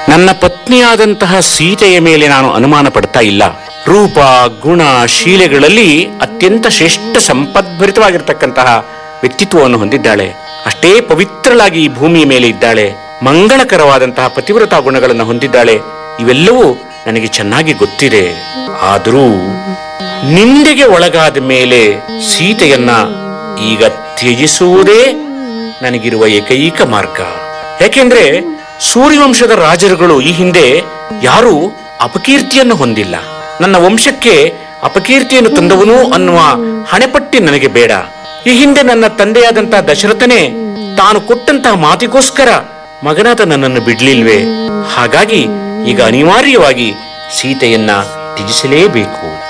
ನನ್ನ ಪತ್ನಿಯಾದಂತಹ ಸೀತೆಯ ಮೇಲೆ ನಾನು ಅನುಮಾನ ಪಡ್ತಾ ಇಲ್ಲ. ರೂಪ, ಗುಣ, ಶೀಲೆಗಳಲ್ಲಿ ಅತ್ಯಂತ ಶ್ರೇಷ್ಠ ಸಂಪದ್ಭರಿತವಾಗಿರ್ತಕ್ಕಂತಹ ವ್ಯಕ್ತಿತ್ವವನ್ನು ಹೊಂದಿದ್ದಾಳೆ. ಅಷ್ಟೇ ಪವಿತ್ರಳಾಗಿ ಈ ಭೂಮಿಯ ಮೇಲೆ ಇದ್ದಾಳೆ. ಮಂಗಳಕರವಾದಂತಹ ಪತಿವ್ರತಾ ಗುಣಗಳನ್ನು ಹೊಂದಿದ್ದಾಳೆ. ಇವೆಲ್ಲವೂ ನನಗೆ ಚೆನ್ನಾಗಿ ಗೊತ್ತಿದೆ. ಆದರೂ ನಿಂದೆಗೆ ಒಳಗಾದ ಮೇಲೆ ಸೀತೆಯನ್ನ ಈಗ ತ್ಯಜಿಸುವುದೇ ನನಗಿರುವ ಏಕೈಕ ಮಾರ್ಗ. ಯಾಕೆಂದ್ರೆ ಸೂರ್ಯವಂಶದ ರಾಜರುಗಳು ಈ ಹಿಂದೆ ಯಾರೂ ಅಪಕೀರ್ತಿಯನ್ನು ಹೊಂದಿಲ್ಲ. ನನ್ನ ವಂಶಕ್ಕೆ ಅಪಕೀರ್ತಿಯನ್ನು ತಂದವನು ಅನ್ನುವ ಹಣೆಪಟ್ಟಿ ನನಗೆ ಬೇಡ. ಈ ಹಿಂದೆ ನನ್ನ ತಂದೆಯಾದಂತಹ ದಶರಥನೇ ತಾನು ಕೊಟ್ಟಂತಹ ಮಾತಿಗೋಸ್ಕರ ಮಗನಾದ ನನ್ನನ್ನು ಬಿಡ್ಲಿಲ್ವೇ? ಹಾಗಾಗಿ ಈಗ ಅನಿವಾರ್ಯವಾಗಿ ಸೀತೆಯನ್ನ ತ್ಯಜಿಸಲೇಬೇಕು.